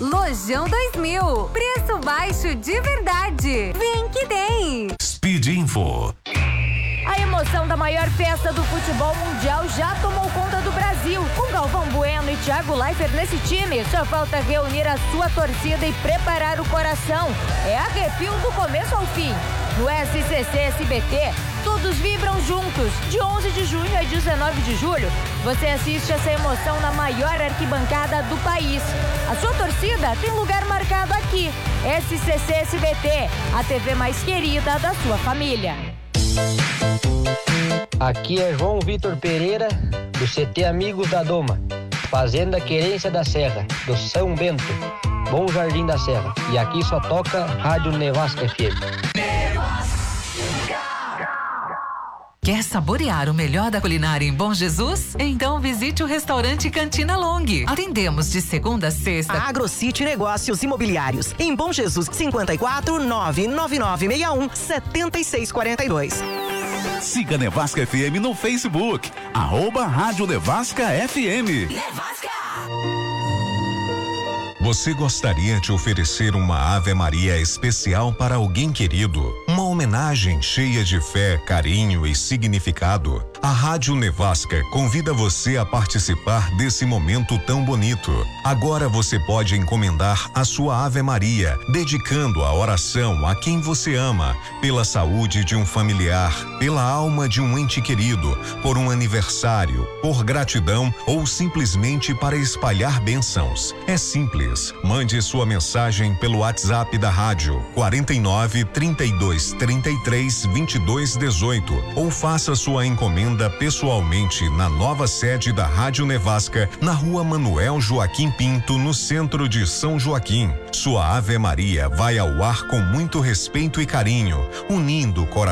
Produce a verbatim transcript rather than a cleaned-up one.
Lojão dois mil. Preço baixo de verdade. Vem que tem. Speed Info. A emoção da maior festa do futebol mundial já tomou conta do Brasil. Com Galvão Bueno e Thiago Leifert nesse time, só falta reunir a sua torcida e preparar o coração. É arrepio do começo ao fim. No S C C S B T, todos vibram juntos. De onze de junho a dezenove de julho, você assiste essa emoção na maior arquibancada do país. A sua torcida tem lugar marcado aqui. S C C S B T, a T V mais querida da sua família. Aqui é João Vitor Pereira, do C T Amigos da Doma, Fazenda Querência da Serra, do São Bento, Bom Jardim da Serra. E aqui só toca Rádio Nevasca F M. Quer saborear o melhor da culinária em Bom Jesus? Então visite o restaurante Cantina Long. Atendemos de segunda a sexta. A AgroCity Negócios Imobiliários. Em Bom Jesus, cinquenta e quatro, nove nove nove seis um, sete seis quatro dois. Siga Nevasca F M no Facebook. Arroba Rádio Nevasca F M. Nevasca! Você gostaria de oferecer uma Ave Maria especial para alguém querido? Uma homenagem cheia de fé, carinho e significado? A Rádio Nevasca convida você a participar desse momento tão bonito. Agora você pode encomendar a sua Ave Maria, dedicando a oração a quem você ama, pela saúde de um familiar, pela alma de um ente querido, por um aniversário, por gratidão ou simplesmente para espalhar bênçãos. É simples. Mande sua mensagem pelo WhatsApp da rádio quarenta e nove, trinta e dois, trinta e três, vinte e dois, dezoito ou faça sua encomenda pessoalmente na nova sede da Rádio Nevasca, na Rua Manuel Joaquim Pinto, no centro de São Joaquim. Sua Ave Maria vai ao ar com muito respeito e carinho, unindo corações.